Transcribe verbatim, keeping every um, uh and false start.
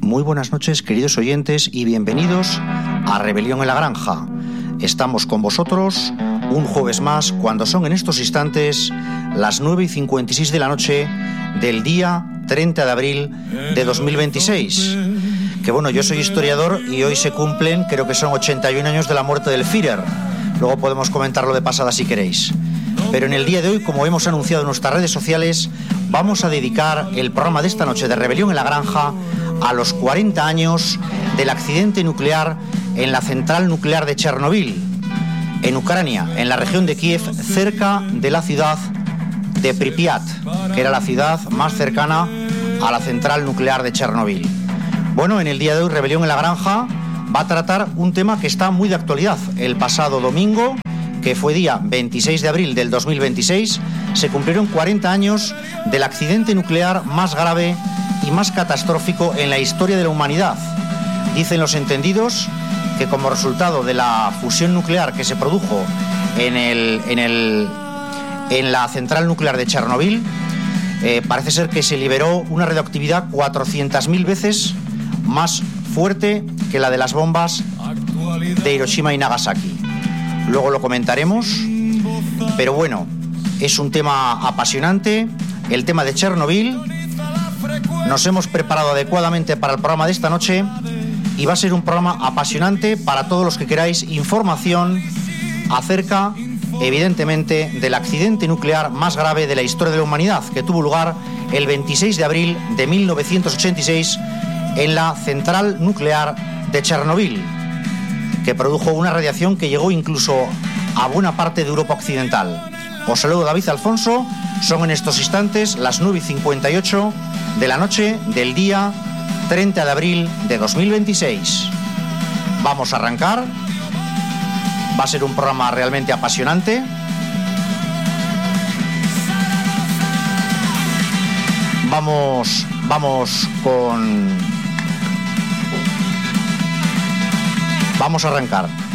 Muy buenas noches, queridos oyentes, y bienvenidos a Rebelión en la Granja. Estamos con vosotros un jueves más, cuando son en estos instantes las nueve y cincuenta y seis de la noche del día treinta de abril de dos mil veintiséis. Que bueno, yo soy historiador y hoy se cumplen, creo que son ochenta y un años de la muerte del Führer. Luego podemos comentarlo de pasada si queréis. Pero en el día de hoy, como hemos anunciado en nuestras redes sociales, vamos a dedicar el programa de esta noche de Rebelión en la Granja a los cuarenta años del accidente nuclear en la central nuclear de Chernobyl, en Ucrania, en la región de Kiev, cerca de la ciudad de Pripyat, que era la ciudad más cercana a la central nuclear de Chernobyl. Bueno, en el día de hoy, Rebelión en la Granja va a tratar un tema que está muy de actualidad. El pasado domingo, que fue día veintiséis de abril del dos mil veintiséis, se cumplieron cuarenta años del accidente nuclear más grave y más catastrófico en la historia de la humanidad. Dicen los entendidos que como resultado de la fusión nuclear que se produjo en, el, en, el, en la central nuclear de Chernobyl, eh, parece ser que se liberó una radioactividad cuatrocientas mil veces más fuerte que la de las bombas de Hiroshima y Nagasaki. Luego lo comentaremos, pero bueno, es un tema apasionante, el tema de Chernobyl. Nos hemos preparado adecuadamente para el programa de esta noche y va a ser un programa apasionante para todos los que queráis información acerca, evidentemente, del accidente nuclear más grave de la historia de la humanidad, que tuvo lugar el veintiséis de abril de mil novecientos ochenta y seis en la central nuclear de Chernobyl, que produjo una radiación que llegó incluso a buena parte de Europa Occidental. Os saludo, David Alfonso. Son en estos instantes las nueve y cincuenta y ocho de la noche del día treinta de abril de dos mil veintiséis. Vamos a arrancar. Va a ser un programa realmente apasionante. Vamos, vamos con... Vamos a arrancar.